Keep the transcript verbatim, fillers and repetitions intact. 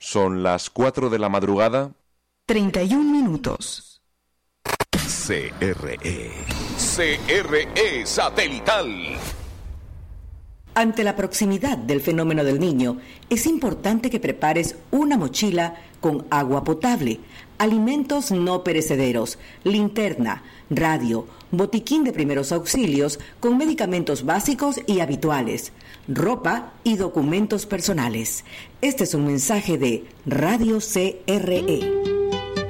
Son las cuatro de la madrugada. treinta y un minutos. C R E. C R E Satelital. Ante la proximidad del fenómeno del Niño, es importante que prepares una mochila con agua potable, alimentos no perecederos, linterna, radio, botiquín de primeros auxilios con medicamentos básicos y habituales, ropa y documentos personales. Este es un mensaje de Radio C R E.